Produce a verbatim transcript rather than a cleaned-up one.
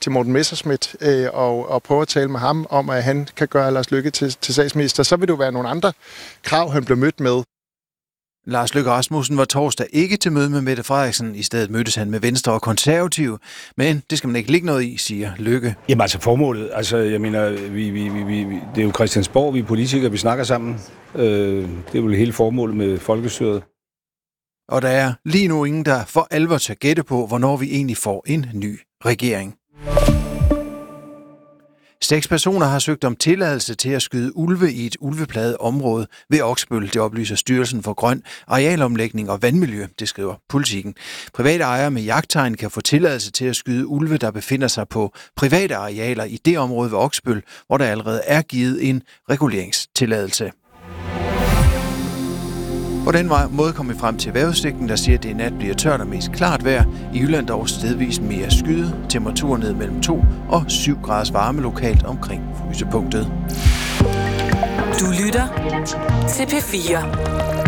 til Morten Messerschmidt øh, og, og prøve at tale med ham om, at han kan gøre Lars Løkke til, til statsminister, så vil det jo være nogle andre krav, han bliver mødt med. Lars Løkke Rasmussen var torsdag ikke til møde med Mette Frederiksen. I stedet mødtes han med Venstre og Konservative. Men det skal man ikke ligge noget i, siger Løkke. Jamen altså formålet. Altså, jeg mener, vi, vi, vi, vi, det er jo Christiansborg, vi er politikere, vi snakker sammen. Øh, det er jo hele formålet med folkestyret. Og der er lige nu ingen, der for alvor til at gætte på, hvornår vi egentlig får en ny regering. Seks personer har søgt om tilladelse til at skyde ulve i et ulveplaget område ved Oksbøl. Det oplyser Styrelsen for Grøn Arealomlægning og Vandmiljø, det skriver Politikken. Private ejere med jagttegn kan få tilladelse til at skyde ulve, der befinder sig på private arealer i det område ved Oksbøl, hvor der allerede er givet en reguleringstilladelse. På den måde kom vi frem til vejrudsigten, der siger, at det i nat bliver tørt og mest klart vejr. I Jylland dog stedvis mere skyde. Temperaturen ned mellem to og syv graders varme lokalt omkring frysepunktet. Du lytter til P fire.